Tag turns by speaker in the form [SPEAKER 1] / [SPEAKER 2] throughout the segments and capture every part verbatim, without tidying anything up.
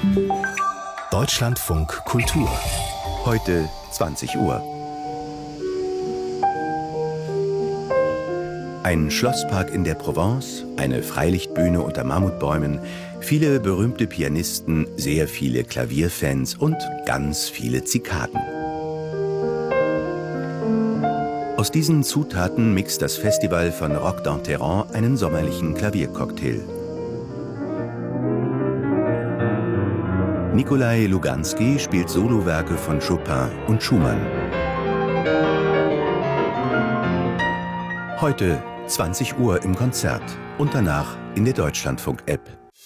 [SPEAKER 1] Deutschlandfunk Kultur. Heute zwanzig Uhr. Ein Schlosspark in der Provence, eine Freilichtbühne unter Mammutbäumen, viele berühmte Pianisten, sehr viele Klavierfans und ganz viele Zikaden. Aus diesen Zutaten mixt das Festival von Roque d'Enterrand einen sommerlichen Klaviercocktail. Nikolai Luganski spielt Solowerke von Chopin und Schumann. Heute zwanzig Uhr im Konzert und danach in der Deutschlandfunk-App.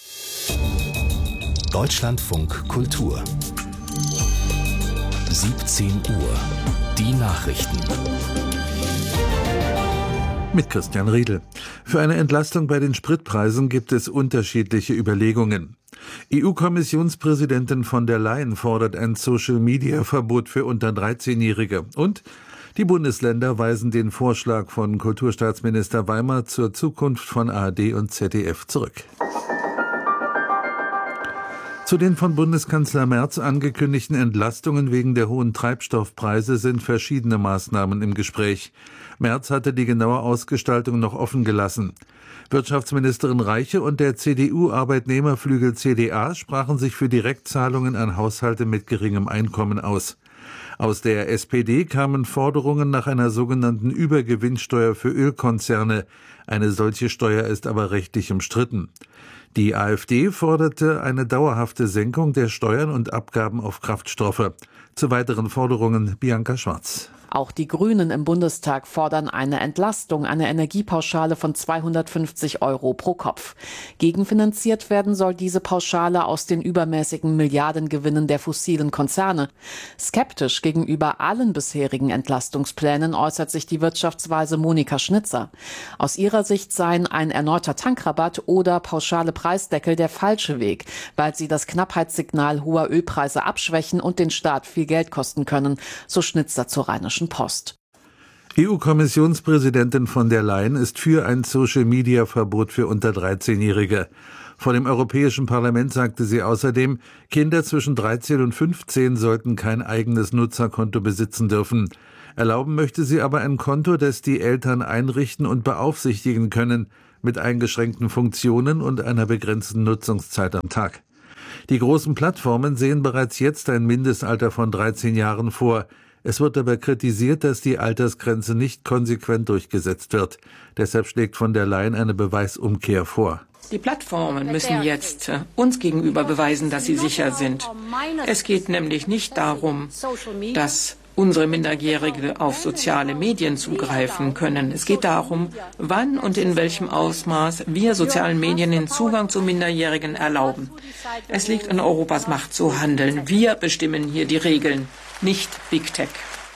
[SPEAKER 1] Deutschlandfunk Kultur. siebzehn Uhr. Die Nachrichten.
[SPEAKER 2] Mit Christian Riedel. Für eine Entlastung bei den Spritpreisen gibt es unterschiedliche Überlegungen. E U-Kommissionspräsidentin von der Leyen fordert ein Social-Media-Verbot für unter dreizehnjährige. Und die Bundesländer weisen den Vorschlag von Kulturstaatsminister Weimer zur Zukunft von A R D und Z D F zurück. Zu den von Bundeskanzler Merz angekündigten Entlastungen wegen der hohen Treibstoffpreise sind verschiedene Maßnahmen im Gespräch. Merz hatte die genaue Ausgestaltung noch offen gelassen. Wirtschaftsministerin Reiche und der C D U-Arbeitnehmerflügel C D A sprachen sich für Direktzahlungen an Haushalte mit geringem Einkommen aus. Aus der S P D kamen Forderungen nach einer sogenannten Übergewinnsteuer für Ölkonzerne. Eine solche Steuer ist aber rechtlich umstritten. Die AfD forderte eine dauerhafte Senkung der Steuern und Abgaben auf Kraftstoffe. Zu weiteren Forderungen Bianca Schwarz.
[SPEAKER 3] Auch die Grünen im Bundestag fordern eine Entlastung, eine Energiepauschale von zweihundertfünfzig Euro pro Kopf. Gegenfinanziert werden soll diese Pauschale aus den übermäßigen Milliardengewinnen der fossilen Konzerne. Skeptisch gegenüber allen bisherigen Entlastungsplänen äußert sich die Wirtschaftsweise Monika Schnitzer. Aus ihrer Sicht seien ein erneuter Tankrabatt oder pauschale Preisdeckel der falsche Weg, weil sie das Knappheitssignal hoher Ölpreise abschwächen und den Staat viel Geld kosten können, so Schnitzer zur Rheinischen Post.
[SPEAKER 2] E U-Kommissionspräsidentin von der Leyen ist für ein Social-Media-Verbot für unter dreizehnjährige. Vor dem Europäischen Parlament sagte sie außerdem, Kinder zwischen dreizehn und fünfzehn sollten kein eigenes Nutzerkonto besitzen dürfen. Erlauben möchte sie aber ein Konto, das die Eltern einrichten und beaufsichtigen können, mit eingeschränkten Funktionen und einer begrenzten Nutzungszeit am Tag. Die großen Plattformen sehen bereits jetzt ein Mindestalter von dreizehn Jahren vor. Es wird aber kritisiert, dass die Altersgrenze nicht konsequent durchgesetzt wird. Deshalb schlägt von der Leyen eine Beweisumkehr vor.
[SPEAKER 4] Die Plattformen müssen jetzt uns gegenüber beweisen, dass sie sicher sind. Es geht nämlich nicht darum, dass unsere Minderjährige auf soziale Medien zugreifen können. Es geht darum, wann und in welchem Ausmaß wir sozialen Medien den Zugang zu Minderjährigen erlauben. Es liegt an Europas Macht zu handeln. Wir bestimmen hier die Regeln, nicht Big Tech.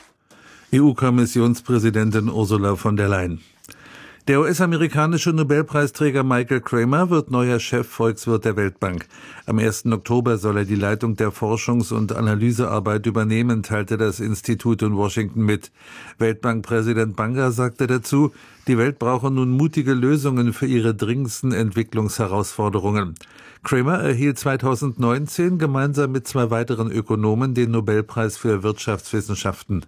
[SPEAKER 2] E U-Kommissionspräsidentin Ursula von der Leyen. Der U S-amerikanische Nobelpreisträger Michael Kramer wird neuer Chefvolkswirt der Weltbank. Am ersten Oktober soll er die Leitung der Forschungs- und Analysearbeit übernehmen, teilte das Institut in Washington mit. Weltbankpräsident Banga sagte dazu, die Welt brauche nun mutige Lösungen für ihre dringendsten Entwicklungsherausforderungen. Kramer erhielt zweitausendneunzehn gemeinsam mit zwei weiteren Ökonomen den Nobelpreis für Wirtschaftswissenschaften.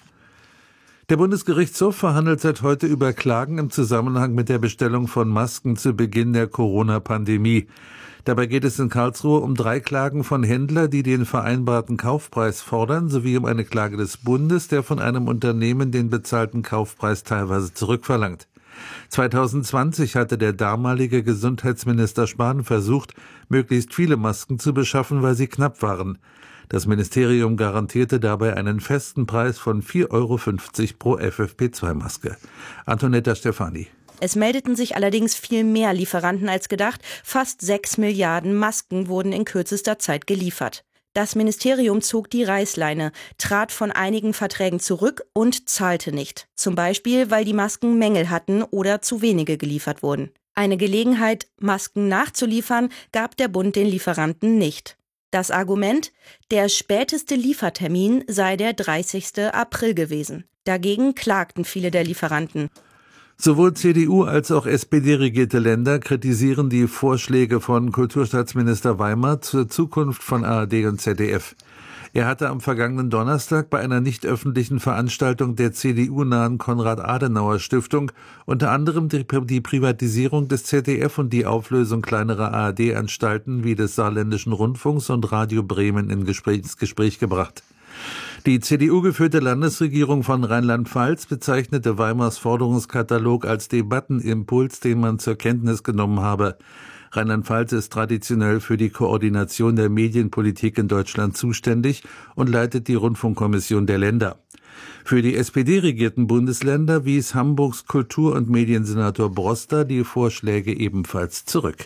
[SPEAKER 2] Der Bundesgerichtshof verhandelt seit heute über Klagen im Zusammenhang mit der Bestellung von Masken zu Beginn der Corona-Pandemie. Dabei geht es in Karlsruhe um drei Klagen von Händlern, die den vereinbarten Kaufpreis fordern, sowie um eine Klage des Bundes, der von einem Unternehmen den bezahlten Kaufpreis teilweise zurückverlangt. zweitausendzwanzig hatte der damalige Gesundheitsminister Spahn versucht, möglichst viele Masken zu beschaffen, weil sie knapp waren. Das Ministerium garantierte dabei einen festen Preis von vier Euro fünfzig pro F F P zwei Maske. Antonetta Stefani.
[SPEAKER 5] Es meldeten sich allerdings viel mehr Lieferanten als gedacht. Fast sechs Milliarden Masken wurden in kürzester Zeit geliefert. Das Ministerium zog die Reißleine, trat von einigen Verträgen zurück und zahlte nicht. Zum Beispiel, weil die Masken Mängel hatten oder zu wenige geliefert wurden. Eine Gelegenheit, Masken nachzuliefern, gab der Bund den Lieferanten nicht. Das Argument, der späteste Liefertermin sei der dreißigste April gewesen. Dagegen klagten viele der Lieferanten.
[SPEAKER 2] Sowohl C D U als auch S P D-regierte Länder kritisieren die Vorschläge von Kulturstaatsminister Weimar zur Zukunft von A R D und Z D F. Er hatte am vergangenen Donnerstag bei einer nicht öffentlichen Veranstaltung der C D U-nahen Konrad-Adenauer-Stiftung unter anderem die, die Privatisierung des Z D F und die Auflösung kleinerer A R D-Anstalten wie des Saarländischen Rundfunks und Radio Bremen in Gespräch, ins Gespräch gebracht. Die C D U-geführte Landesregierung von Rheinland-Pfalz bezeichnete Weimars Forderungskatalog als Debattenimpuls, den man zur Kenntnis genommen habe. Rheinland-Pfalz ist traditionell für die Koordination der Medienpolitik in Deutschland zuständig und leitet die Rundfunkkommission der Länder. Für die S P D-regierten Bundesländer wies Hamburgs Kultur- und Mediensenator Broster die Vorschläge ebenfalls zurück.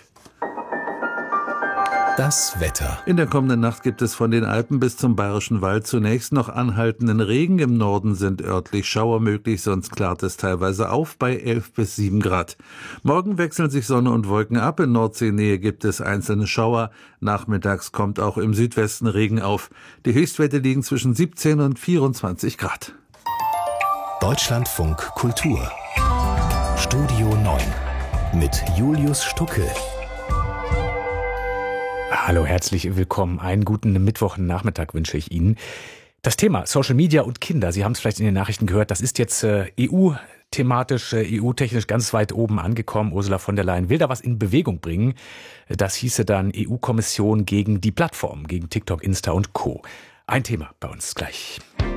[SPEAKER 1] Das Wetter.
[SPEAKER 2] In der kommenden Nacht gibt es von den Alpen bis zum Bayerischen Wald zunächst noch anhaltenden Regen. Im Norden sind örtlich Schauer möglich, sonst klart es teilweise auf bei elf bis sieben Grad. Morgen wechseln sich Sonne und Wolken ab. In Nordseenähe gibt es einzelne Schauer. Nachmittags kommt auch im Südwesten Regen auf. Die Höchstwerte liegen zwischen siebzehn und vierundzwanzig Grad.
[SPEAKER 1] Deutschlandfunk Kultur. Studio neun mit Julius Stucke.
[SPEAKER 6] Hallo, herzlich willkommen. Einen guten Mittwochnachmittag wünsche ich Ihnen. Das Thema Social Media und Kinder, Sie haben es vielleicht in den Nachrichten gehört, das ist jetzt äh, E U-thematisch, äh, E U-technisch ganz weit oben angekommen. Ursula von der Leyen will da was in Bewegung bringen. Das hieße dann E U-Kommission gegen die Plattformen, gegen TikTok, Insta und Co. Ein Thema bei uns gleich.